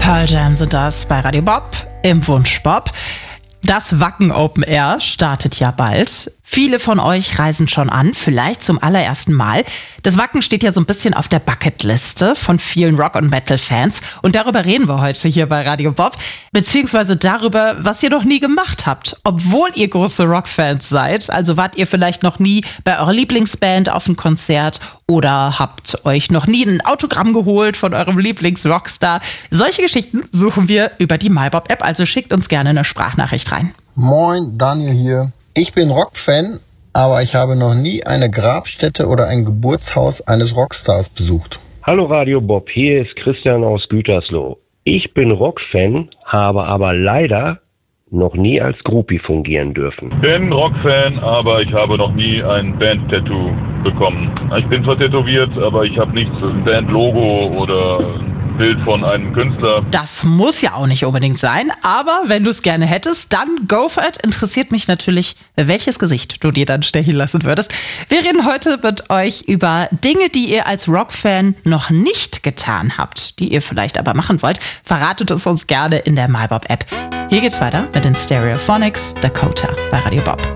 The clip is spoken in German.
Pearl Jam sind das bei Radio Bob im Wunschbob. Das Wacken Open Air startet ja bald. Viele von euch reisen schon an, vielleicht zum allerersten Mal. Das Wacken steht ja so ein bisschen auf der Bucketliste von vielen Rock- und Metal-Fans. Und darüber reden wir heute hier bei Radio Bob. Beziehungsweise darüber, was ihr noch nie gemacht habt. Obwohl ihr große Rock-Fans seid. Also wart ihr vielleicht noch nie bei eurer Lieblingsband auf ein Konzert oder habt euch noch nie ein Autogramm geholt von eurem Lieblings-Rockstar. Solche Geschichten suchen wir über die MyBob-App. Also schickt uns gerne eine Sprachnachricht rein. Moin, Daniel hier. Ich bin Rockfan, aber ich habe noch nie eine Grabstätte oder ein Geburtshaus eines Rockstars besucht. Hallo Radio Bob, hier ist Christian aus Gütersloh. Ich bin Rockfan, habe aber leider noch nie als Groupie fungieren dürfen. Ich bin Rockfan, aber ich habe noch nie ein Band-Tattoo bekommen. Ich bin zwar tätowiert, aber ich habe nichts, ein Band-Logo oder ein Bild von einem Künstler. Das muss ja auch nicht unbedingt sein, aber wenn du es gerne hättest, dann go for it. Interessiert mich natürlich, welches Gesicht du dir dann stechen lassen würdest. Wir reden heute mit euch über Dinge, die ihr als Rockfan noch nicht getan habt, die ihr vielleicht aber machen wollt. Verratet es uns gerne in der MyBob-App. Hier geht's weiter mit den Stereophonics Dakota bei Radio Bob.